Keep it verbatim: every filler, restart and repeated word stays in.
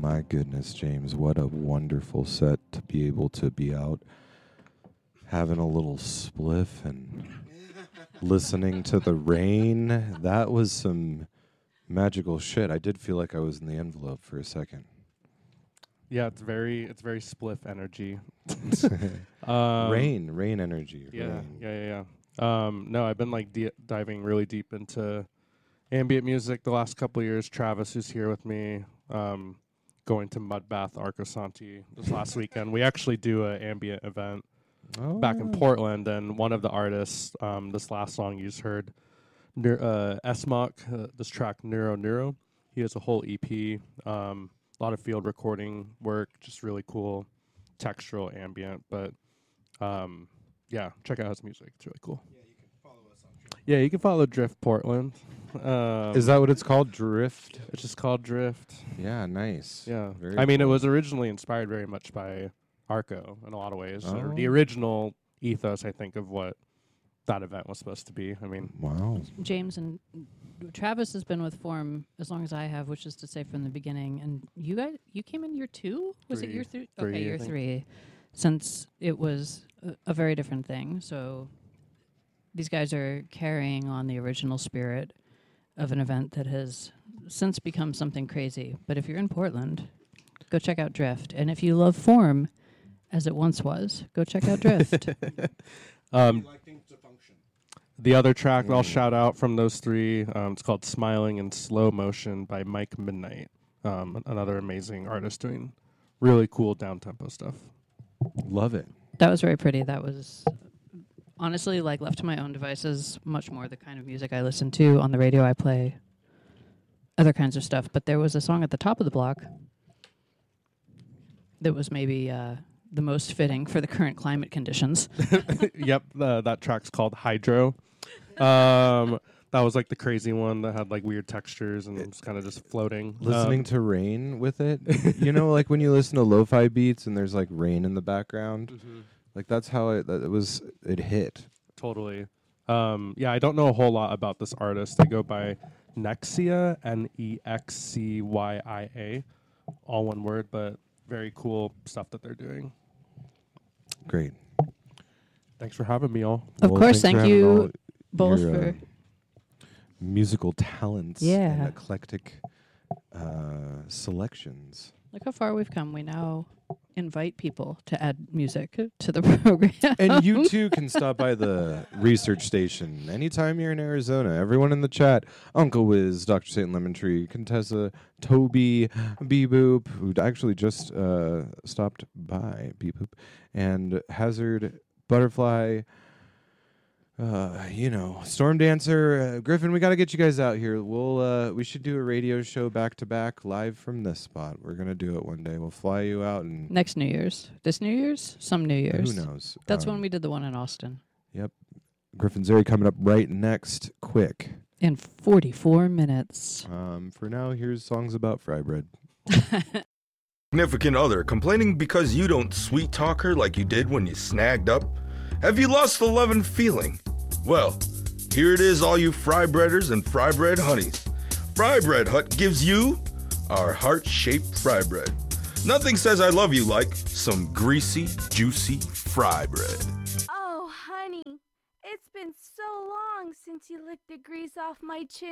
my goodness, James. What a wonderful set to be able to be out having a little spliff and listening to the rain. That was some magical shit. I did feel like I was in the envelope for a second. Yeah, it's very it's very spliff energy. um, rain, rain energy. Yeah, rain. yeah, yeah, yeah. Um, no, I've been like di- diving really deep into ambient music the last couple of years. Travis, who's here with me, um, going to Mudbath Arcosanti this last weekend. We actually do an ambient event Oh, back in yeah. Portland, and one of the artists, um, this last song you just heard, Neur- uh, S-Mock, uh, this track Neuro Neuro, he has a whole E P, um, a lot of field recording work, just really cool, textural ambient, but um, yeah, check out his music, it's really cool. Yeah, you can follow us on Drift. Yeah, you can follow Drift Portland. Um, Is that what it's called? Drift? It's just called Drift. Yeah, nice. Yeah. Very I mean, it cool. was originally inspired very much by Arco in a lot of ways. Oh. Or the original ethos, I think, of what that event was supposed to be. I mean, Wow. James and Travis has been with Form as long as I have, which is to say from the beginning. And you guys, you came in year two? Was it Three. year three? Three, Okay, I year think. three. Since it was a, a very different thing. So these guys are carrying on the original spirit of an event that has since become something crazy. But if you're in Portland, go check out Drift. And if you love Form, as it once was, go check out Drift. um, the other track that I'll Mm. shout out from those three, um, it's called Smiling in Slow Motion by Mike Midnight. Um, another amazing artist doing really cool down-tempo stuff. Love it. That was very pretty. That was honestly, like, left to my own devices, much more the kind of music I listen to. On the radio, I play other kinds of stuff. But there was a song at the top of the block that was maybe uh, the most fitting for the current climate conditions. Yep, uh, that track's called Hydro. Um, that was like the crazy one that had like weird textures and was kind of just floating. Listening Um, to rain with it. You know, like when you listen to lo-fi beats and there's like rain in the background. mhm. Like that's how it, that it was, it hit. Totally. Um, yeah, I don't know a whole lot about this artist. They go by Nexia, N E X C Y I A, all one word, but very cool stuff that they're doing. Great. Thanks for having me, all. Of Well, course, thanks for thank having you all both your, for... uh, musical talents Yeah. and eclectic uh, selections. Look how far we've come. We now invite people to add music to the program. And you too can stop by the research station anytime you're in Arizona. Everyone in the chat, Uncle Wiz, Doctor Satan Lemon Tree, Contessa, Toby, Beeboop, who actually just uh, stopped by, Beeboop, and Hazard, Butterfly, uh, you know, Storm Dancer, uh, Griffin. We got to get you guys out here. We'll uh, we should do a radio show back to back live from this spot. We're gonna do it one day. We'll fly you out and Next New Year's. This New Year's? Some New Year's. who knows? That's Um, when we did the one in Austin. Griffin's Airy coming up right next. Quick. In forty-four minutes. Um, for now, here's songs about fry bread. Significant other complaining because you don't sweet talk her like you did when you snagged up? Have you lost the love and feeling? Well, here it is, all you fry breaders and fry bread honeys. Fry Bread Hut gives you our heart-shaped fry bread. Nothing says I love you like some greasy, juicy fry bread. Oh, honey, it's been so long since you licked the grease off my chin.